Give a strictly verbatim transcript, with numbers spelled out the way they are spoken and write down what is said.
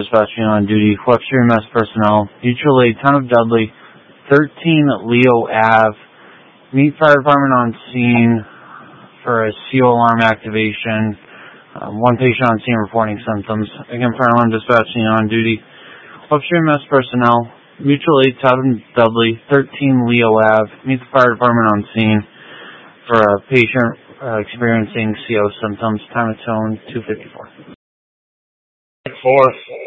Dispatching on duty, Webster E M S personnel, mutual aid, Town of Dudley, thirteen Leo Ave. Meet fire department on scene for a C O alarm activation. Um, one patient on scene reporting symptoms. Again, fire alarm dispatching on duty, Webster E M S personnel, mutual aid, Town of Dudley, thirteen Leo Ave. Meet the fire department on scene for a patient uh, experiencing C O symptoms. Time of tone two fifty-four. Four.